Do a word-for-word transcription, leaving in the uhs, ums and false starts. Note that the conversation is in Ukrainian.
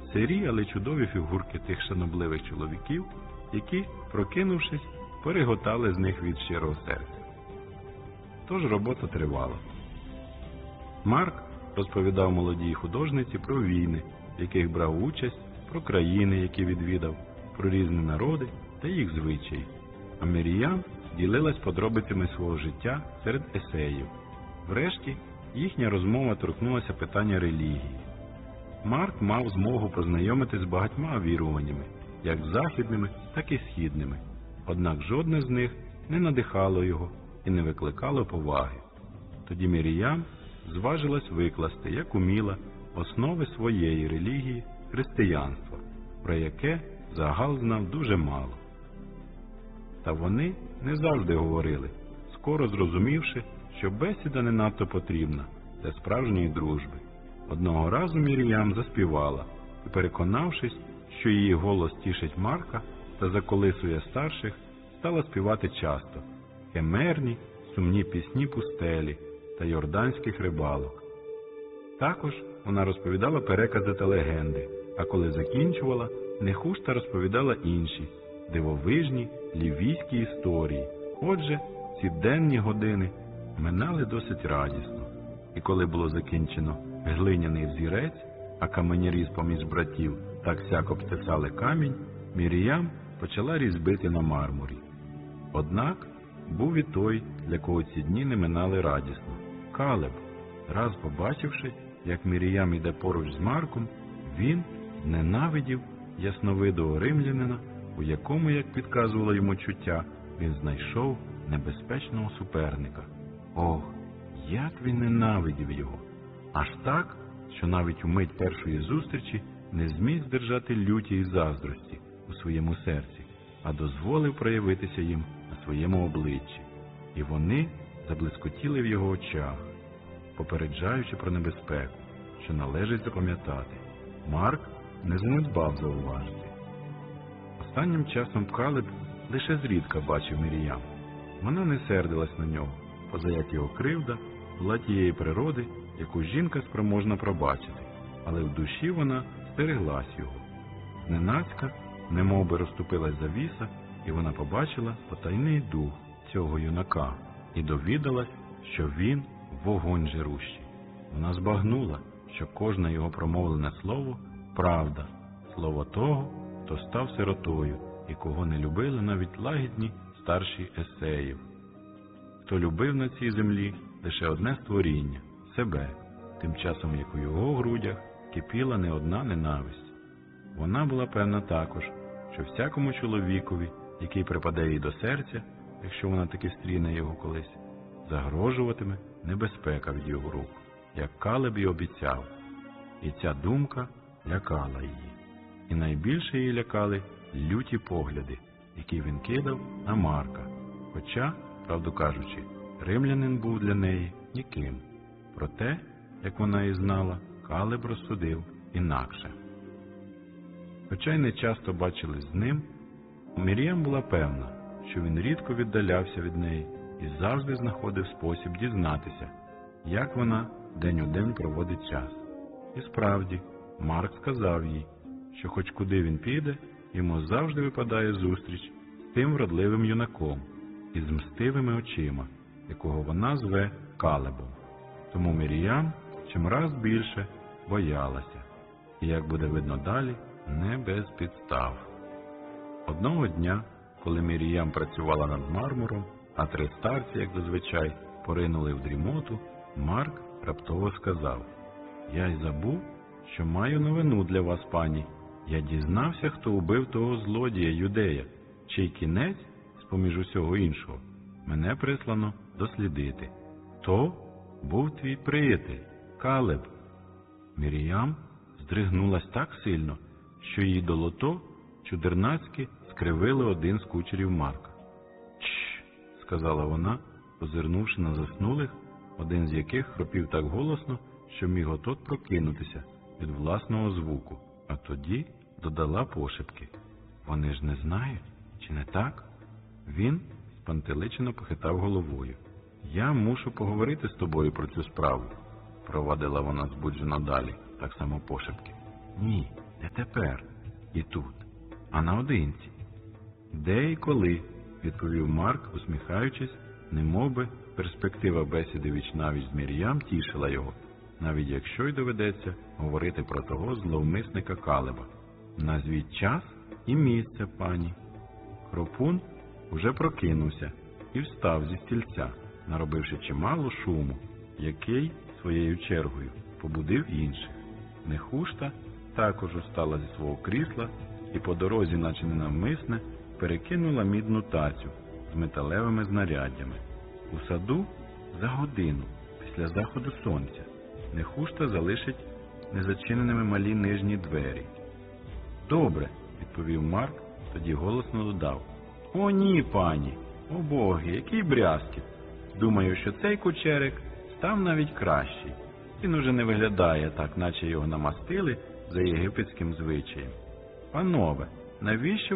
сирі, але чудові фігурки тих шанобливих чоловіків, які, прокинувшись, переготали з них від щирого серця. Тож робота тривала. Марк розповідав молодій художниці про війни, в яких брав участь, про країни, які відвідав, про різні народи та їх звичаї. А Мір'ям ділилась подробицями свого життя серед есеїв. Врешті, їхня розмова торкнулася питання релігії. Марк мав змогу познайомитись з багатьма віруваннями, як західними, так і східними. Однак жодне з них не надихало його і не викликало поваги. Тоді Мір'ям зважилась викласти, як уміла, основи своєї релігії – християнства, про яке загал знав дуже мало. Та вони не завжди говорили, скоро зрозумівши, що бесіда не надто потрібна для справжньої дружби. Одного разу Мір'ям заспівала і, переконавшись, що її голос тішить Марка та заколисує старших, стала співати часто химерні, сумні пісні пустелі та йорданських рибалок. Також вона розповідала перекази та легенди, а коли закінчувала, нехушта розповідала інші, дивовижні лівійські історії. Отже, ці денні години минали досить радісно. І коли було закінчено глиняний взірець, а каменярі з-поміж братів так сяк обтесали камінь, Мір'ям почала різьбити на мармурі. Однак був і той, для кого ці дні не минали радісно – Калеб. Раз побачивши, як Мір'ям іде поруч з Марком, він зненавидів ясновидого римлянина, у якому, як підказувало йому чуття, він знайшов небезпечного суперника. Ох, як він ненавидів його! Аж так, що навіть у мить першої зустрічі не зміг здержати люті і заздрості у своєму серці, а дозволив проявитися їм на своєму обличчі. І вони заблискотіли в його очах, попереджаючи про небезпеку, що належить запам'ятати. Марк не занедбав зауважити. Останнім часом Калеб лише зрідка бачив Мір'ям. Вона не сердилась на нього, поза як його кривда була тієї природи, яку жінка спроможна пробачити, але в душі вона стереглась його. Зненацька, немов би розступилась завіса, і вона побачила потайний дух цього юнака і довідалась, що він вогонь жирущий. Вона збагнула, що кожне його промовлене слово – правда, слово того, хто став сиротою і кого не любили навіть лагідні старші есеїв. Хто любив на цій землі лише одне створіння – себе, тим часом як у його грудях кипіла не одна ненависть. Вона була певна також, що всякому чоловікові, який припаде їй до серця, якщо вона таки стріне його колись, загрожуватиме небезпека від його рук, як Калеб і обіцяв. І ця думка лякала її. І найбільше її лякали люті погляди, які він кидав на Марка. Хоча, правду кажучи, римлянин був для неї ніким. Проте, як вона і знала, Калеб розсудив інакше. Хоча й не часто бачились з ним, Мір'ям була певна, що він рідко віддалявся від неї і завжди знаходив спосіб дізнатися, як вона день у день проводить час. І справді, Марк сказав їй, що хоч куди він піде, йому завжди випадає зустріч з тим вродливим юнаком із мстивими очима, якого вона зве Калебом. Тому Мір'ям чимраз більше боялася, і, як буде видно далі, не без підстав. Одного дня, коли Мір'ям працювала над мармуром, а три старці, як зазвичай, поринули в дрімоту, Марк раптово сказав: «Я й забув, що маю новину для вас, пані. Я дізнався, хто убив того злодія, юдея, чий кінець, з-поміж усього іншого, мене прислано дослідити. То був твій приятель, Калеб». Мір'ям здригнулась так сильно, що її долото чудернацьки скривили один з кучерів Марка. «Чш!» – сказала вона, озирнувши на заснулих, один з яких хропів так голосно, що міг от-от прокинутися від власного звуку, а тоді додала пошепки: «Вони ж не знають, чи не так?» Він спантеличено похитав головою. «Я мушу поговорити з тобою про цю справу», – провадила вона збуджено далі, так само пошепки. «Ні, Не тепер і тут, а наодинці. Де і коли, відповів Марк, усміхаючись, немовби перспектива бесіди вічнавіч з Мір'ям тішила його, навіть якщо й доведеться говорити про того зловмисника Калеба. Назвіть час і місце, пані. Хропун уже прокинувся і встав зі стільця, наробивши чимало шуму, який, своєю чергою, побудив інших. Нехушта також устала зі свого крісла і по дорозі, наче ненавмисне, перекинула мідну тацю з металевими знаряддями. У саду за годину після заходу сонця Нехушта залишить незачиненими малі нижні двері. Добре, відповів Марк, тоді голосно додав. О, ні, пані, о боги, який брязкіт. Думаю, що цей кучерик став навіть кращий. Він уже не виглядає так, наче його намастили за єгипетським звичаєм. Панове, навіщо